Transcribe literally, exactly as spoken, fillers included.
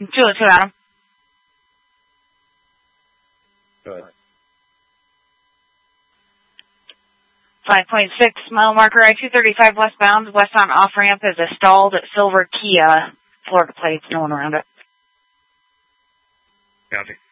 two oh two, Adam. Go ahead. five point six mile marker, I two thirty-five westbound. Westbound off-ramp is a stalled silver Kia. Florida plates, no one around it. Copy.